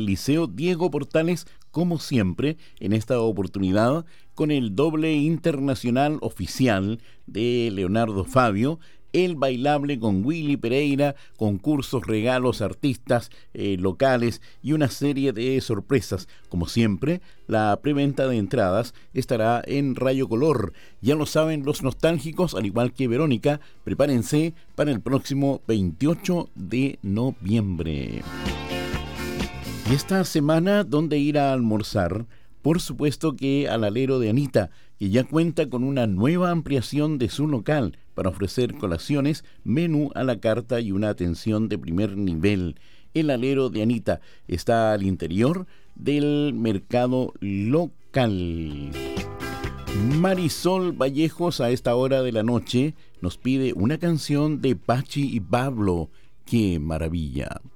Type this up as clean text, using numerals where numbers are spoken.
el Liceo Diego Portales, como siempre, en esta oportunidad con el doble internacional oficial de Leonardo Fabio, el bailable con Willy Pereira, concursos, regalos, artistas locales y una serie de sorpresas. Como siempre, la preventa de entradas estará en Rayo Color. Ya lo saben los nostálgicos, al igual que Verónica, prepárense para el próximo 28 de noviembre. Y esta semana, ¿dónde ir a almorzar? Por supuesto que al Alero de Anita, que ya cuenta con una nueva ampliación de su local para ofrecer colaciones, menú a la carta y una atención de primer nivel. El Alero de Anita está al interior del mercado local. Marisol Vallejos a esta hora de la noche nos pide una canción de Pachi y Pablo. ¡Qué maravilla!